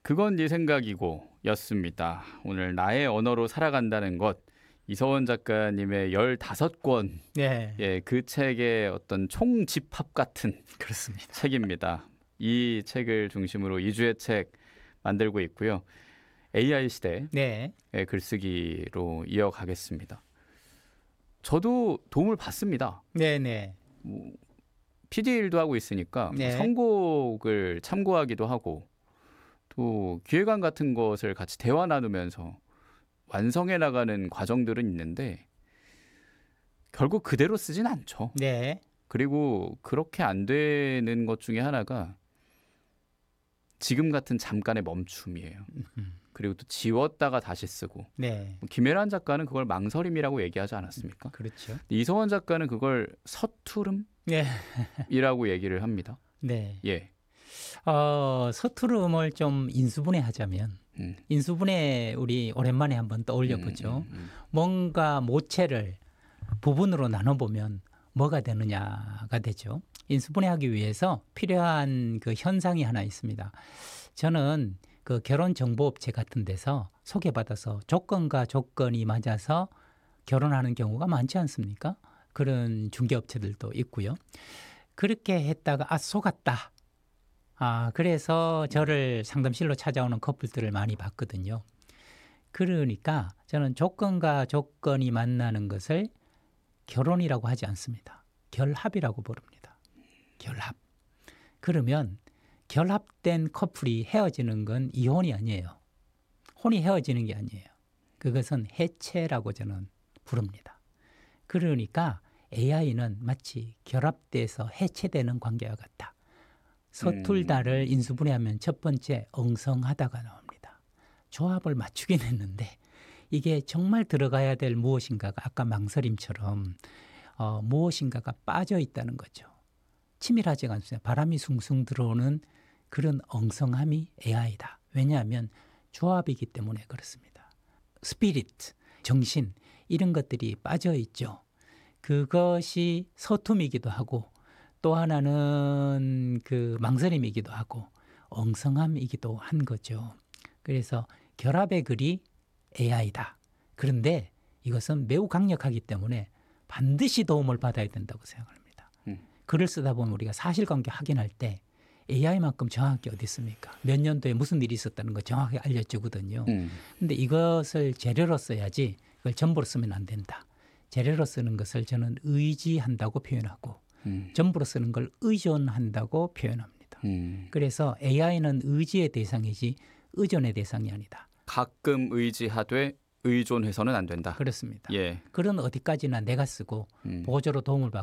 그건 네 생각이고 였습니다. 오늘 나의 언어로 살아간다는 것, 이서원 작가님의 15권, 네, 예, 그 책의 어떤 총집합 같은 그렇습니다. 책입니다. 이 책을 중심으로 2주의 책 만들고 있고요. AI 시대의 네, 글쓰기로 이어가겠습니다. 저도 도움을 받습니다. 네, 네, 뭐, PD 일도 하고 있으니까 뭐 네. 선곡을 참고하기도 하고 또 기획안 같은 것을 같이 대화 나누면서 완성해 나가는 과정들은 있는데 결국 그대로 쓰진 않죠. 네, 그리고 그렇게 안 되는 것 중에 하나가 지금 같은 잠깐의 멈춤이에요. 그리고 또 지웠다가 다시 쓰고. 네, 김혜란 작가는 그걸 망설임이라고 얘기하지 않았습니까? 그렇죠. 이서원 작가는 그걸 서투름이라고 네, 얘기를 합니다. 네. 예. 서투름을 좀 인수분해하자면 음. 인수분해 우리 오랜만에 한번 떠올려 보죠. 뭔가 모체를 부분으로 나눠보면 뭐가 되느냐가 되죠. 인수분해하기 위해서 필요한 그 현상이 하나 있습니다. 저는 그 결혼정보업체 같은 데서 소개받아서 조건과 조건이 맞아서 결혼하는 경우가 많지 않습니까? 그런 중개업체들도 있고요. 그렇게 했다가 속았다. 그래서 저를 상담실로 찾아오는 커플들을 많이 봤거든요. 그러니까 저는 조건과 조건이 만나는 것을 결혼이라고 하지 않습니다. 결합이라고 부릅니다. 결합. 그러면 결합된 커플이 헤어지는 건 이혼이 아니에요. 혼이 헤어지는 게 아니에요. 그것은 해체라고 저는 부릅니다. 그러니까 AI는 마치 결합돼서 해체되는 관계와 같다. 서툴다를 인수분해하면 첫 번째 엉성하다가 나옵니다. 조합을 맞추긴 했는데 이게 정말 들어가야 될 무엇인가가 아까 망설임처럼 무엇인가가 빠져 있다는 거죠. 치밀하지가 않습니다. 바람이 숭숭 들어오는 그런 엉성함이 AI다. 왜냐하면 조합이기 때문에 그렇습니다. 스피릿, 정신 이런 것들이 빠져 있죠. 그것이 서툼이기도 하고 또 하나는 그 망설임이기도 하고 엉성함이기도 한 거죠. 그래서 결합의 글이 AI다. 그런데 이것은 매우 강력하기 때문에 반드시 도움을 받아야 된다고 생각합니다. 글을 쓰다 보면 우리가 사실관계 확인할 때 AI만큼 정확한 게 어디 있습니까? 몇 년도에 무슨 일이 있었다는 거 정확하게 알려주거든요. 그런데 이것을 재료로 써야지 그걸 전부로 쓰면 안 된다. 재료로 쓰는 것을 저는 의지한다고 표현하고 전부로 쓰는 걸 의존한다고 표현합니다. 그래서 AI는 의지의 대상이지 의존의 대상이 아니다. 가끔 의지하되 의존해서는 안 된다. 그렇습니다. 예. 글은 어디까지나 내가 쓰고 보조로 도움을 받고